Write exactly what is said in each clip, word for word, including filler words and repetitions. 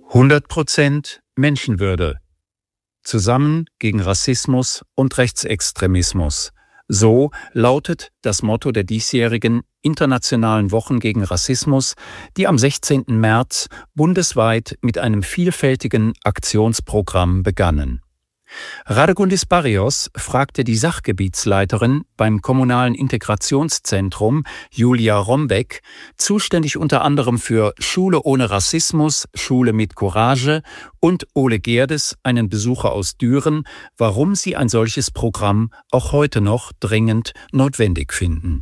hundert Prozent Menschenwürde. Zusammen gegen Rassismus und Rechtsextremismus. So lautet das Motto der diesjährigen Internationalen Wochen gegen Rassismus, die am sechzehnten März bundesweit mit einem vielfältigen Aktionsprogramm begannen. Radegundis Barrios fragte die Sachgebietsleiterin beim Kommunalen Integrationszentrum, Julia Rombeck, zuständig unter anderem für Schule ohne Rassismus, Schule mit Courage, und Ole Gerdes, einen Besucher aus Düren, warum sie ein solches Programm auch heute noch dringend notwendig finden.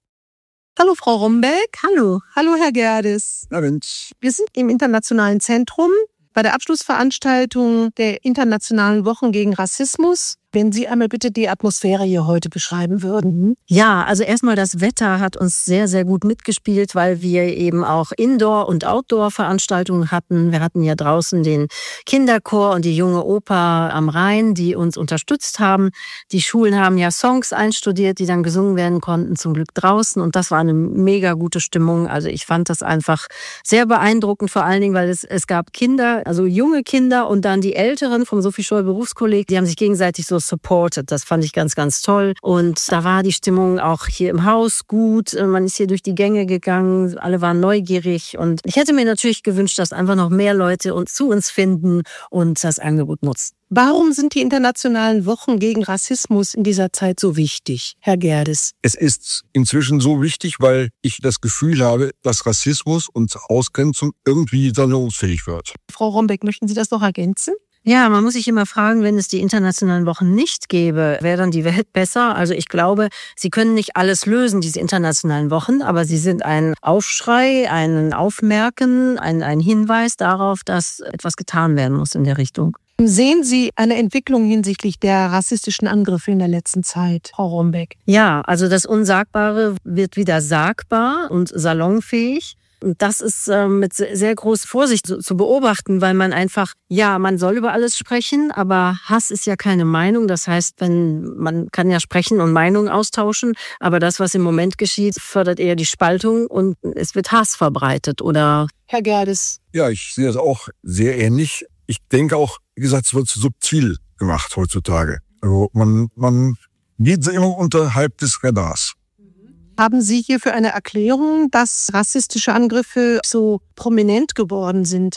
Hallo Frau Rombeck. Hallo. Hallo Herr Gerdes. Abend. Wir sind im Internationalen Zentrum bei der Abschlussveranstaltung der Internationalen Wochen gegen Rassismus. Wenn Sie einmal bitte die Atmosphäre hier heute beschreiben würden. Ja, also erstmal das Wetter hat uns sehr, sehr gut mitgespielt, weil wir eben auch Indoor- und Outdoor-Veranstaltungen hatten. Wir hatten ja draußen den Kinderchor und die junge Oper am Rhein, die uns unterstützt haben. Die Schulen haben ja Songs einstudiert, die dann gesungen werden konnten, zum Glück draußen. Und das war eine mega gute Stimmung. Also ich fand das einfach sehr beeindruckend, vor allen Dingen, weil es, es gab Kinder, also junge Kinder und dann die Älteren vom Sophie Scholl Berufskolleg, die haben sich gegenseitig so supported. Das fand ich ganz, ganz toll. Und da war die Stimmung auch hier im Haus gut. Man ist hier durch die Gänge gegangen. Alle waren neugierig. Und ich hätte mir natürlich gewünscht, dass einfach noch mehr Leute uns zu uns finden und das Angebot nutzen. Warum sind die Internationalen Wochen gegen Rassismus in dieser Zeit so wichtig, Herr Gerdes? Es ist inzwischen so wichtig, weil ich das Gefühl habe, dass Rassismus und Ausgrenzung irgendwie sanierungsfähig wird. Frau Rombeck, möchten Sie das noch ergänzen? Ja, man muss sich immer fragen, wenn es die internationalen Wochen nicht gäbe, wäre dann die Welt besser? Also ich glaube, sie können nicht alles lösen, diese internationalen Wochen, aber sie sind ein Aufschrei, ein Aufmerken, ein, ein Hinweis darauf, dass etwas getan werden muss in der Richtung. Sehen Sie eine Entwicklung hinsichtlich der rassistischen Angriffe in der letzten Zeit, Frau Rombeck? Ja, also das Unsagbare wird wieder sagbar und salonfähig. Und das ist äh, mit sehr großer Vorsicht zu, zu beobachten, weil man einfach, ja, man soll über alles sprechen, aber Hass ist ja keine Meinung. Das heißt, wenn man kann ja sprechen und Meinungen austauschen, aber das, was im Moment geschieht, fördert eher die Spaltung und es wird Hass verbreitet, oder? Herr Gerdes? Ja, ich sehe das auch sehr ähnlich. Ich denke auch, wie gesagt, es wird subtil gemacht heutzutage. Also man, man geht immer unterhalb des Radars. Haben Sie hierfür eine Erklärung, dass rassistische Angriffe so prominent geworden sind?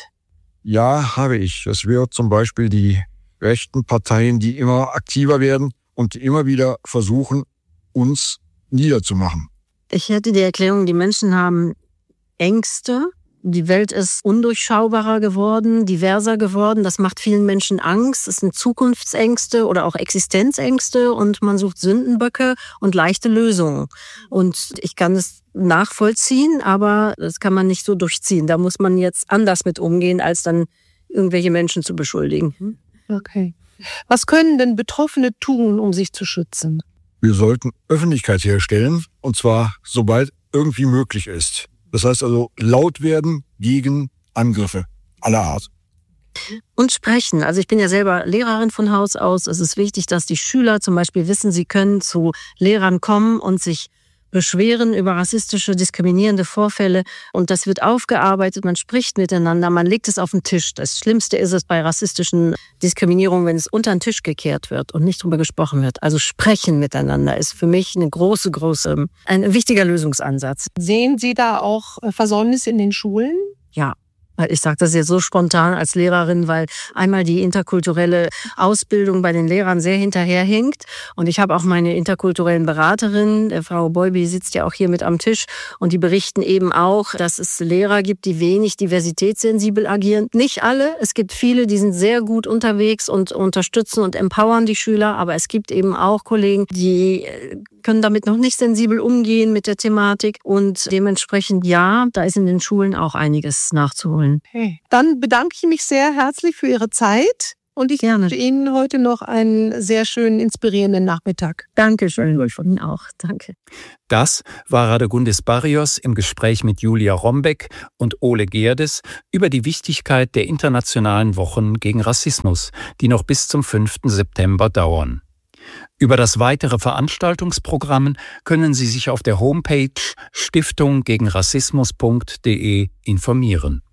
Ja, habe ich. Das wäre zum Beispiel die rechten Parteien, die immer aktiver werden und die immer wieder versuchen, uns niederzumachen. Ich hätte die Erklärung, die Menschen haben Ängste. Die Welt ist undurchschaubarer geworden, diverser geworden. Das macht vielen Menschen Angst. Es sind Zukunftsängste oder auch Existenzängste und man sucht Sündenböcke und leichte Lösungen. Und ich kann es nachvollziehen, aber das kann man nicht so durchziehen. Da muss man jetzt anders mit umgehen, als dann irgendwelche Menschen zu beschuldigen. Okay. Was können denn Betroffene tun, um sich zu schützen? Wir sollten Öffentlichkeit herstellen, und zwar sobald irgendwie möglich ist. Das heißt also laut werden gegen Angriffe aller Art. Und sprechen. Also ich bin ja selber Lehrerin von Haus aus. Es ist wichtig, dass die Schüler zum Beispiel wissen, sie können zu Lehrern kommen und sich beschweren über rassistische, diskriminierende Vorfälle. Und das wird aufgearbeitet, man spricht miteinander, man legt es auf den Tisch. Das Schlimmste ist es bei rassistischen Diskriminierungen, wenn es unter den Tisch gekehrt wird und nicht drüber gesprochen wird. Also sprechen miteinander ist für mich eine große, große, ein wichtiger Lösungsansatz. Sehen Sie da auch Versäumnisse in den Schulen? Ja. Ich sage das jetzt so spontan als Lehrerin, weil einmal die interkulturelle Ausbildung bei den Lehrern sehr hinterherhinkt. Und ich habe auch meine interkulturellen Beraterinnen, Frau Beuby sitzt ja auch hier mit am Tisch, und die berichten eben auch, dass es Lehrer gibt, die wenig diversitätssensibel agieren. Nicht alle, es gibt viele, die sind sehr gut unterwegs und unterstützen und empowern die Schüler. Aber es gibt eben auch Kollegen, die können damit noch nicht sensibel umgehen mit der Thematik. Und dementsprechend, ja, da ist in den Schulen auch einiges nachzuholen. Okay. Dann bedanke ich mich sehr herzlich für Ihre Zeit und ich Gerne. wünsche Ihnen heute noch einen sehr schönen, inspirierenden Nachmittag. Dankeschön, von Ihnen auch. Danke. Das war Radegundis Barrios im Gespräch mit Julia Rombeck und Ole Gerdes über die Wichtigkeit der Internationalen Wochen gegen Rassismus, die noch bis zum fünften September dauern. Über das weitere Veranstaltungsprogramm können Sie sich auf der Homepage stiftung gegen rassismus punkt de informieren.